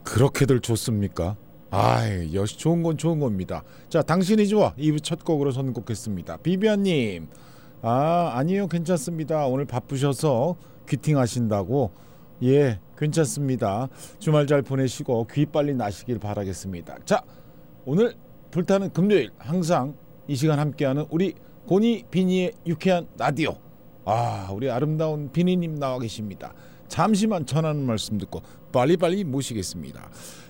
그렇게들 좋습니까? 아이, 역시 좋은 건 좋은 겁니다. 자, 당신이 좋아 2부 첫 곡으로 선곡했습니다. 비비안님, 아니요, 괜찮습니다. 오늘 바쁘셔서 귀팅 하신다고. 예, 괜찮습니다. 주말 잘 보내시고 귀 빨리 나시길 바라겠습니다. 자, 오늘 불타는 금요일 항상 이 시간 함께하는 우리 고니 비니의 유쾌한 라디오. 우리 아름다운 비니님 나와 계십니다. 잠시만 전하는 말씀 듣고 빨리빨리 모시겠습니다.